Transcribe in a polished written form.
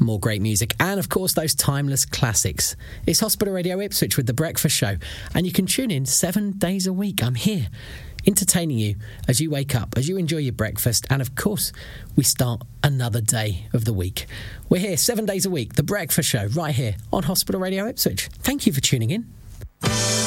More great music and, of course, those timeless classics. It's Hospital Radio Ipswich with The Breakfast Show, and you can tune in 7 days a week. I'm here, entertaining you as you wake up, as you enjoy your breakfast, and, of course, we start another day of the week. We're here 7 days a week, The Breakfast Show, right here on Hospital Radio Ipswich. Thank you for tuning in.